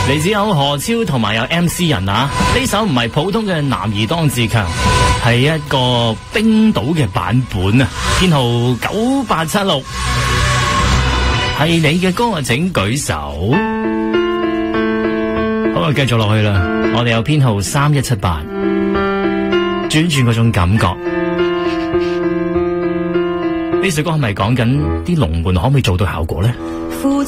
嚟自有何超同埋有 MC 人啊，呢首唔係普通嘅男兒當自強，係一個冰島嘅版本啊，編號9876，係你嘅歌啊，請舉手。好啊，繼續落去啦，我哋有編號3178，轉轉嗰種感覺。呢首歌係咪講緊啲龍門可唔可以做到效果咧？